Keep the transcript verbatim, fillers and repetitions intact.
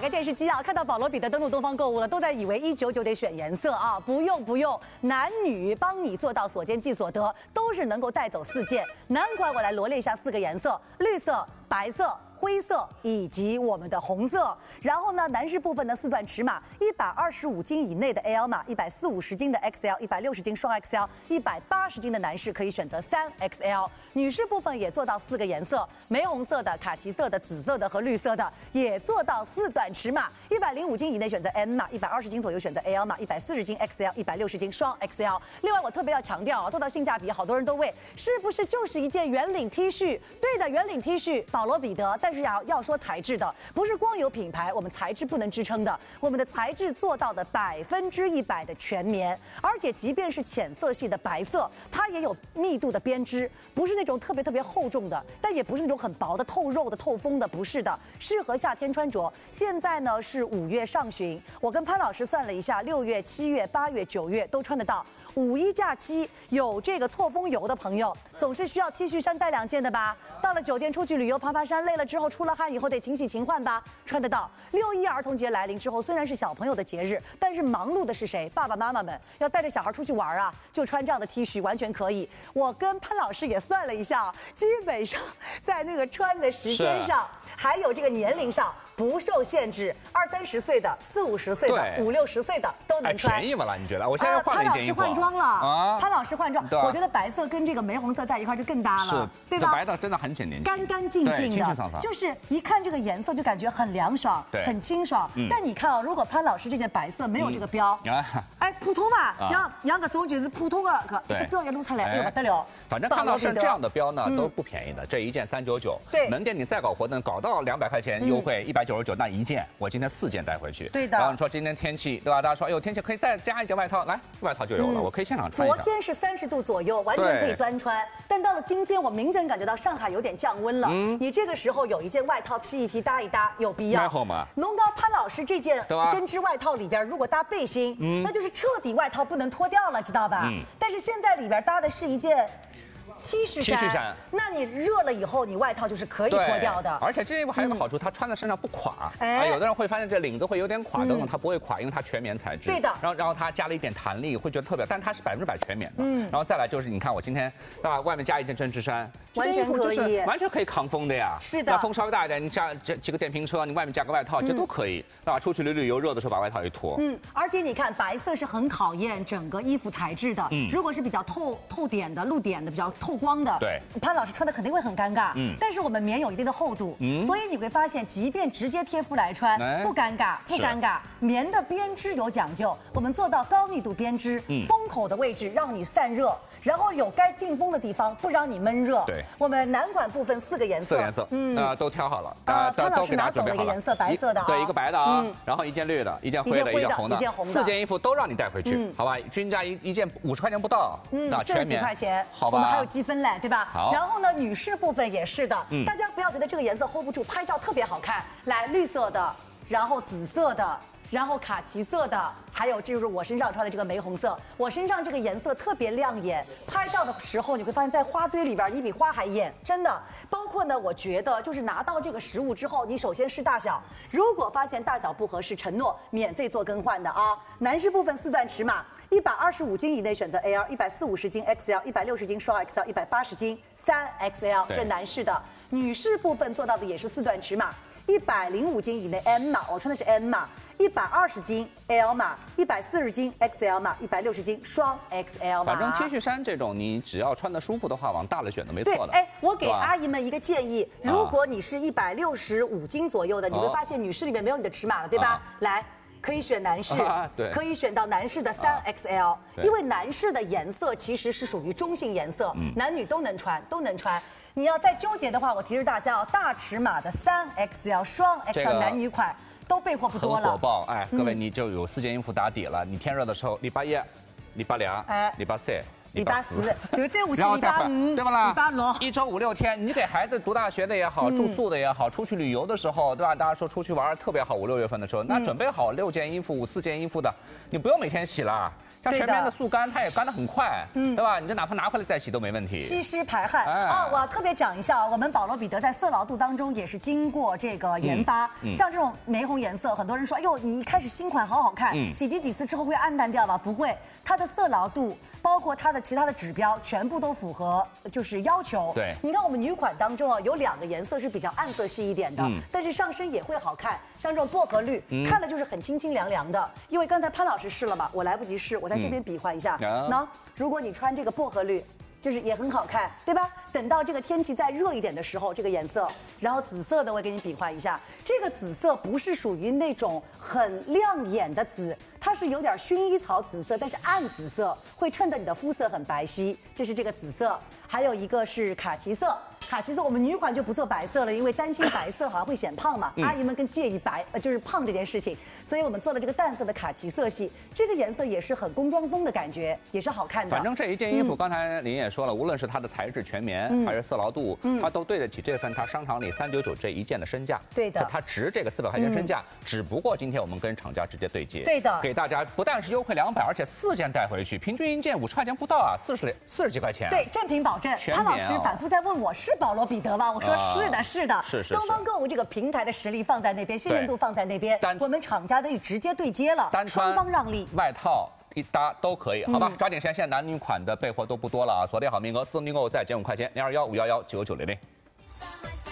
开电视机啊，看到保罗彼得登陆东方购物了，都在以为一九九得选颜色啊，不用不用，男女帮你做到所见即所得，都是能够带走四件。难怪我来罗列一下四个颜色：绿色、白色、灰色以及我们的红色。然后呢，男士部分的四段尺码，一百二十五斤以内的 L 码，一百四五十斤的 X L， 一百六十斤双 X L， 一百八十斤的男士可以选择三 X L。女士部分也做到四个颜色，玫红色的、卡其色的、紫色的和绿色的，也做到四段尺码，一百零五斤以内选择 M 码，一百二十斤左右选择 L 码，一百四十斤 X L， 一百六十斤双 X L。另外，我特别要强调啊，做到性价比，好多人都问，是不是就是一件圆领 T 恤？对的，圆领 T 恤，保罗彼得，但是要要说材质的，不是光有品牌，我们材质不能支撑的，我们的材质做到的百分之一百的全棉，而且即便是浅色系的白色，它也有密度的编织，不是那种特别特别厚重的，但也不是那种很薄的透肉的透风的，不是的，适合夏天穿着。现在呢是五月上旬，我跟潘老师算了一下，六月、七月、八月、九月都穿得到。五一假期有这个错峰游的朋友，总是需要 T 恤衫带两件的吧？到了酒店出去旅游爬爬山，累了之后出了汗以后得勤洗勤换吧？穿得到。六一儿童节来临之后，虽然是小朋友的节日，但是忙碌的是谁？爸爸妈妈们要带着小孩出去玩啊，就穿这样的 T 恤完全可以。我跟潘老师也算了一下，基本上在那个穿的时间上，还有这个年龄上不受限制，二三十岁的、四五十岁的、五六十岁的都能穿。 便宜吗了？你觉得？我现在换了一件衣服。 潘老师换装了啊！潘老师换装，我觉得白色跟这个玫红色在一块就更搭了，对吧？ 白的真的很显年轻， 干干净净的，就是一看这个颜色就感觉很凉爽，很清爽。但你看啊，如果潘老师这件白色没有这个标，哎，普通嘛，杨杨个总就是普通的，这标也弄出来，哎呦不得了。 反正看到是这样的标呢，都不便宜的，这一件三九九，对，门店你再搞活动，搞到两百块钱优惠，一百九十九那一件，我今天四件带回去。对的。然后你说今天天气对吧？大家说哎呦天气可以再加一件外套，来外套就有了，我可以现场穿。 昨天是三十度左右，完全可以专穿。但到了今天，我明显感觉到上海有点降温了。嗯，你这个时候有一件外套披一披搭一搭，有必要。 好吗？ 龙高潘老师这件针织外套里边，如果搭背心，嗯，那就是彻底外套不能脱掉了，知道吧？嗯。但是现在里边搭的是一件T 恤衫， T 恤衫，那你热了以后，你外套就是可以脱掉的。 而且这件衣服还有个好处，它穿在身上不垮。哎，有的人会发现这领子会有点垮，等等，它不会垮，因为它全棉材质。对的。然后，然后它加了一点弹力，会觉得特别，但它是百分之百全棉的。嗯。然后再来就是，你看我今天对吧，外面加一件针织衫， 完全可以， 完全可以抗风的呀。是的。那风稍微大一点，你加这几个电瓶车，你外面加个外套，这都可以，对吧？出去旅旅游，热的时候把外套一脱。 嗯。而且你看，白色是很考验整个衣服材质的。嗯。如果是比较透透点的、露点的、比较透光的，对。潘老师穿的肯定会很尴尬，嗯，但是我们棉有一定的厚度，嗯，所以你会发现，即便直接贴肤来穿，不尴尬，不尴尬。棉的编织有讲究，我们做到高密度编织，嗯，封口的位置让你散热，然后有该进风的地方不让你闷热。对，我们男款部分四个颜色， 四个颜色，嗯，啊，都挑好了， 啊，潘老师拿走了一个颜色，白色的， 对，一个白的啊，然后一件绿的，一件灰的，一件红的， 一件红的， 四件衣服都让你带回去，好吧？均价一一件五十块钱不到， 嗯，四十几块钱， 好吧？ 我们还有积分嘞，对吧？ 好， 然后呢，女士部分也是的，嗯，大家不要觉得这个颜色 hold 不住，拍照特别好看。来，绿色的，然后紫色的，然后卡其色的，还有这就是我身上穿的这个玫红色。我身上这个颜色特别亮眼，拍照的时候你会发现在花堆里边，你比花还艳，真的。包括呢，我觉得就是拿到这个实物之后，你首先试大小，如果发现大小不合适，承诺免费做更换的啊。男士部分四段尺码。一百二十五斤以内选择 L， 一百四五十斤 X L， 一百六十斤双 X L， 一百八十斤三 X L， 这是男士的。女士部分做到的也是四段尺码，一百零五斤以内 M 码，我穿的是 M 码，一百二十斤 L 码，一百四十斤 X L 码，一百六十斤双 X L 码。 反正 T 恤衫这种，你只要穿的舒服的话，往大了选的没错的。 哎，我给阿姨们一个建议，如果你是一百六十五斤左右的，你会发现女士里面没有你的尺码了，对吧？来。可以选男士，啊、对，可以选到男士的三 X L，、啊、因为男士的颜色其实是属于中性颜色，嗯、男女都能穿，都能穿。你要再纠结的话，我提示大家哦，大尺码的三 X L、双 X L 男女款都备货不多了。 很火爆，哎，各位你就有四件衣服打底了。你天热的时候，礼拜一、礼拜两、哎、礼拜四。 一八四，就这五是一八五， 对不啦？ 一八六， 一周五六天，你给孩子读大学的也好，住宿的也好，出去旅游的时候，对吧？大家说出去玩特别好，五六月份的时候，那准备好六件衣服、五四件衣服的，你不用每天洗了。像全棉的速干，它也干得很快，嗯，对吧？你这哪怕拿回来再洗都没问题。 吸湿排汗啊！我要特别讲一下啊，我们保罗彼得在色牢度当中也是经过这个研发，像这种玫红颜色，很多人说，哎呦，你一开始新款好好看，洗涤几次之后会暗淡掉吗？不会，它的色牢度。包括它的其他的指标全部都符合，就是要求。 对， 你看我们女款当中啊，有两个颜色是比较暗色系一点的，嗯、但是上身也会好看，像这种薄荷绿，嗯、看了就是很清清凉凉的。因为刚才潘老师试了嘛，我来不及试，我在这边比划一下。那、嗯、如果你穿这个薄荷绿。就是也很好看，对吧？等到这个天气再热一点的时候，这个颜色，然后紫色的我给你比划一下，这个紫色不是属于那种很亮眼的紫，它是有点薰衣草紫色，但是暗紫色，会衬得你的肤色很白皙。这是这个紫色，还有一个是卡其色。卡其色我们女款就不做白色了，因为担心白色好像会显胖嘛，嗯、阿姨们更介意白呃就是胖这件事情，所以我们做了这个淡色的卡其色系，这个颜色也是很工装风的感觉，也是好看的。 反正这一件衣服，嗯、刚才林也说了，无论是它的材质全棉，嗯、还是色牢度，嗯、它都对得起这份它商场里三九九这一件的身价。 对的， 它值这个四百块钱身价，嗯、只不过今天我们跟厂家直接对接， 对的， 给大家不但是优惠两百，而且四件带回去，平均一件五十块钱不到啊，四十四十几块钱。 对，正品保证。潘老师反复在问我是保罗彼得吗？我说是的，是的， 是是。 东方购物这个平台的实力放在那边，信任度放在那边，我们厂家得直接对接了，双方让利。 外套一搭都可以，好吧？抓紧时间，现在男女款的备货都不多了啊，锁定好名额，四名购在减五块钱，零二幺五幺幺九九零零。